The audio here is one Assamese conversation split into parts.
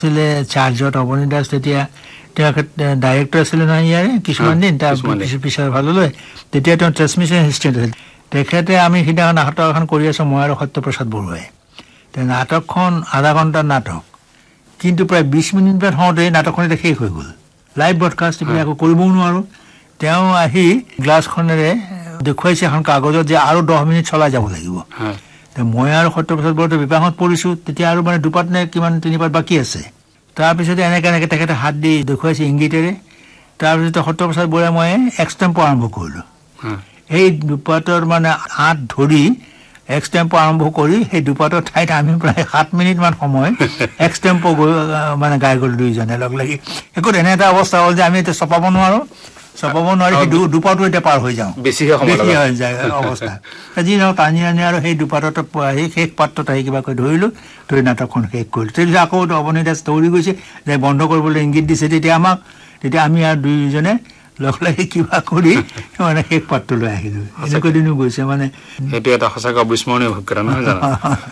ছিলে চাৰ্জত অৱনী দাস তেতিয়া তেওঁ ডাইৰেক্টৰ আছিলে নহয় ইয়াৰে কিছুমান দিন তাৰ পিছৰ ভাললৈ তেতিয়া তেওঁ ট্ৰান্সমিশ্যন এচিষ্টেণ্ট আছিল তেখেতে আমি সিদিনাখন নাটক এখন কৰি আছোঁ মই আৰু সত্যপ্ৰসাদ বৰুৱাই নাটকখন আধা ঘণ্টাৰ নাটক কিন্তু প্ৰায় 20 মিনিটমান হওঁতে নাটকখন এতিয়া শেষ হৈ গ'ল লাইভ ব্ৰডকাষ্ট এতিয়া আকৌ কৰিবও নোৱাৰোঁ তেওঁ আহি গ্লাছখনেৰে দেখুৱাইছে এখন কাগজত যে আৰু 10 মিনিট চলাই যাব লাগিব মই আৰু সত্যপ্ৰসাদ বৰুৱাই বিপাঙত পৰিছোঁ তেতিয়া আৰু মানে দুপাত নে কিমান তিনিপাত বাকী আছে তাৰপিছতে এনেকৈ তেখেতে হাত দি দেখুৱাইছে ইংগিতেৰে তাৰপিছতে সত্যপ্ৰসাদ বৰুৱাই মই এক্সটেম্পো আৰম্ভ কৰিলোঁ সেই দুপাতৰ মানে আঁত ধৰি এক্সটেম্পো আৰম্ভ কৰি সেই দুপাতৰ ঠাইত আমি প্ৰায় 7 মিনিটমান সময় এক্সটেম্পো মানে গাই গ'লোঁ দুইজনে লগ লাগি একো এনে এটা অৱস্থা হ'ল যে আমি এতিয়া চপাব নোৱাৰি সেই দুপাটো এতিয়া পাৰ হৈ যাওঁ বেছি হৈ যায় অৱস্থা যি নহওক টানি আনি আৰু সেই দুপাতত সেই শেষ পাত্ৰত আহি কিবা কৰি ধৰিলোঁ ধৰি নাটকখন শেষ কৰিলোঁ তেতিয়া আকৌ অৱনী দাস দৌৰি গৈছে যে বন্ধ কৰিবলৈ ইংগিত দিছে তেতিয়া আমি আৰু দুয়োজনে লগ লাগি কিবা কৰি মানে শেষ পাত্ৰলৈ আহিলোঁ এনেকুৱা দিনো গৈছে মানে সেইটো এটা সঁচাকৈ অবিস্মৰণীয় অভিজ্ঞতা নহয় জানো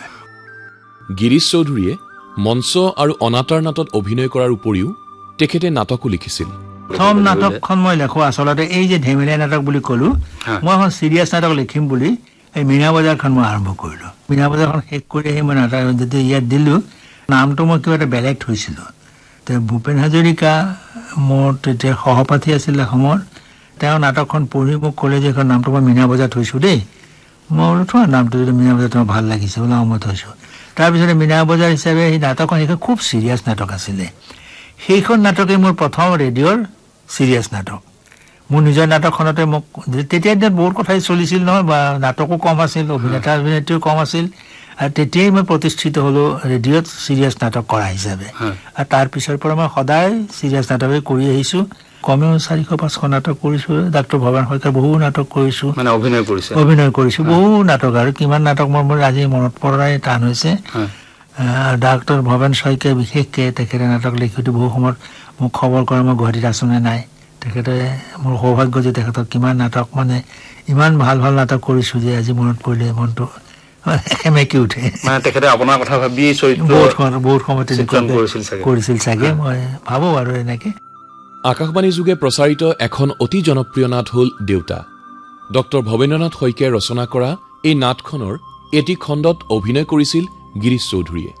গিৰীশ চৌধুৰীয়ে মঞ্চ আৰু অনাতাঁৰ নাটত অভিনয় কৰাৰ উপৰিও তেখেতে নাটকো লিখিছিল প্ৰথম নাটকখন মই লেখোঁ আচলতে এই যে ধেমেলীয়া নাটক বুলি ক'লোঁ মই এখন চিৰিয়াছ নাটক লিখিম বুলি এই মীনা বজাৰখন মই আৰম্ভ কৰিলোঁ মীনা বজাৰখন শেষ কৰি আহি মই নাটক যেতিয়া ইয়াত দিলোঁ নামটো মই কিবা এটা বেলেগ থৈছিলোঁ ভূপেন হাজৰিকা মোৰ তেতিয়া সহপাঠী আছিলে সময়ত তেওঁ নাটকখন পঢ়ি মোক ক'লে যে এখন নামটো মই মীনা বজাৰ থৈছোঁ দেই মই বোলো থোৱা নামটো যদি মীনা বজাৰ তোমাৰ ভাল লাগিছে বোলো মই থৈছোঁ তাৰপিছতে মীনা বজাৰ হিচাপে সেই নাটকখন সেইখন খুব চিৰিয়াছ নাটক আছিলে সেইখন নাটকেই মোৰ প্ৰথম ৰেডিঅ'ৰ চিৰিয়াছ নাটক মোৰ নিজৰ নাটকখনতে মোক তেতিয়া দিনত বহুত কথাই চলিছিল নহয় বা নাটকো কম আছিল অভিনেত্ৰীও কম আছিল আৰু তেতিয়াই মই প্ৰতিষ্ঠিত হ'লোঁ ৰেডিঅ'ত চিৰিয়াছ নাটক কৰা হিচাপে আৰু তাৰ পিছৰ পৰা মই সদায় চিৰিয়াছ নাটকেই কৰি আহিছোঁ কমেও 400-500 নাটক কৰিছোঁ ডাক্তৰ ভৱেন শইকীয়াৰ বহু নাটক কৰিছোঁ মানে অভিনয় কৰিছোঁ বহু নাটক আৰু কিমান নাটক মোৰ আজি মনত পৰাই টান হৈছে ডাক্তৰ ভৱেন শইকীয়া বিশেষকৈ তেখেতে নাটক লিখোঁতে বহু সময়ত মোক খবৰ কৰে মই গুৱাহাটীত আছোঁ নে নাই তেখেতে মোৰ সৌভাগ্য যে তেখেতক কিমান নাটক মানে ইমান ভাল ভাল নাটক কৰিছোঁ যে আজি মনত পৰিলে মনটো সেমেকি উঠে তেখেতে আপোনাৰ কথা ভাবি বহুত সময় কৰিছিল চাগে মই ভাবোঁ আৰু এনেকৈ আকাশবাণী যোগে প্ৰচাৰিত এখন অতি জনপ্ৰিয় নাট হ'ল দেউতা ডক্টৰ ভৱেন্দ্ৰনাথ শইকীয়াই ৰচনা কৰা এই নাটখনৰ এটি খণ্ডত অভিনয় কৰিছিল গিৰীশ চৌধুৰীয়ে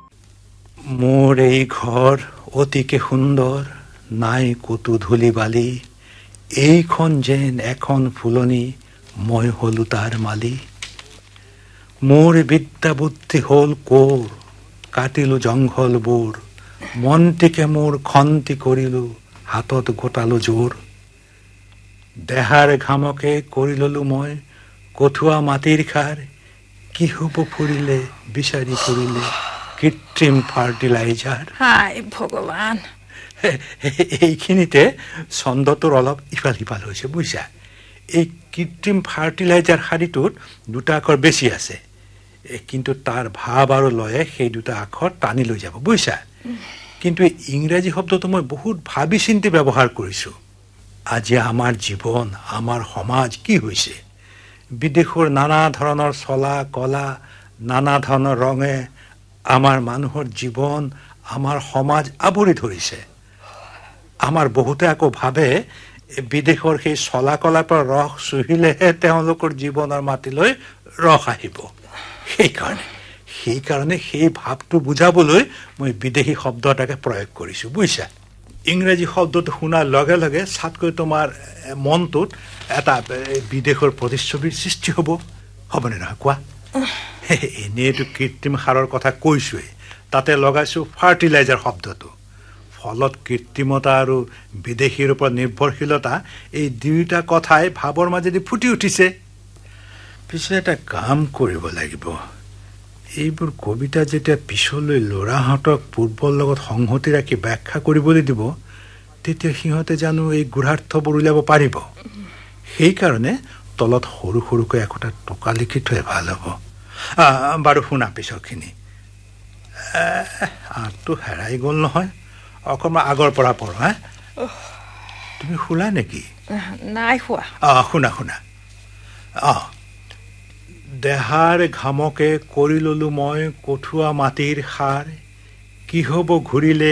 মোৰ এই ঘৰ অতিকে সুন্দৰ নাই কতো ধূলি বালি এইখন যেন এখন ফুলনি মই হলো তাৰ মালি মোৰ বিদ্যা বুদ্ধি হ'ল কোৰ কাটিলো জংঘলবোৰ মনটিকে মোৰ খন্তি কৰিলো হাতত গোটালো জোৰ দেহাৰ ঘামকে কৰি ললো মই কঠুৱা মাটিৰ খাৰ কি হ'ব ফুৰিলে বিচাৰি ফুৰিলে কৃত্ৰিম ফাৰ্টিলাইজাৰ হাই ভগৱান এইখিনিতে ছন্দটোৰ অলপ ইফাল সিফাল হৈছে বুজিছা এই কৃত্ৰিম ফাৰ্টিলাইজাৰ শাৰীটোত দুটা আখৰ বেছি আছে কিন্তু তাৰ ভাৱ আৰু লয়ে সেই দুটা আখৰ টানি লৈ যাব বুজিছা কিন্তু ইংৰাজী শব্দটো মই বহুত ভাবি চিন্তি ব্যৱহাৰ কৰিছোঁ আজি আমাৰ জীৱন আমাৰ সমাজ কি হৈছে বিদেশৰ নানা ধৰণৰ চলা কলা নানা ধৰণৰ ৰঙে আমাৰ মানুহৰ জীৱন আমাৰ সমাজ আৱৰি ধৰিছে আমাৰ বহুতে আকৌ ভাবে বিদেশৰ সেই চলা কলাৰ পৰা ৰস চুহিলেহে তেওঁলোকৰ জীৱনৰ মাটিলৈ ৰস আহিব সেইকাৰণে সেই ভাৱটো বুজাবলৈ মই বিদেশী শব্দ এটাকে প্ৰয়োগ কৰিছোঁ বুজিছা ইংৰাজী শব্দটো শুনাৰ লগে লগে চাতকৈ তোমাৰ মনটোত এটা বিদেশৰ প্ৰতিচ্ছবিৰ সৃষ্টি হ'বনে নহয় কোৱা এনেইতো কৃত্ৰিম সাৰৰ কথা কৈছোৱেই তাতে লগাইছোঁ ফাৰ্টিলাইজাৰ শব্দটো ফলত কৃত্ৰিমতা আৰু বিদেশীৰ ওপৰত নিৰ্ভৰশীলতা এই দুয়োটা কথাই ভাৱৰ মাজেদি ফুটি উঠিছে পিছে এটা কাম কৰিব লাগিব এইবোৰ কবিতা যেতিয়া পিছলৈ ল'ৰাহঁতক পূৰ্বৰ লগত সংহতি ৰাখি ব্যাখ্যা কৰিবলৈ দিব তেতিয়া সিহঁতে জানো এই গুঢ়াৰ্থবোৰ উলিয়াব পাৰিব সেইকাৰণে তলত সৰু সৰুকৈ একোটা টোকা লিখি থৈ ভাল হ'ব বাৰু শুনা পিছৰখিনি আঁতটো হেৰাই গ'ল নহয় অকণমান আগৰ পৰা পঢ়ো হা তুমি শুলা নেকি নাই শুৱা শুনা দেহাৰ ঘামকে কৰি ললো মই কঠুৱা মাটিৰ সাৰ কি হ'ব ঘূৰিলে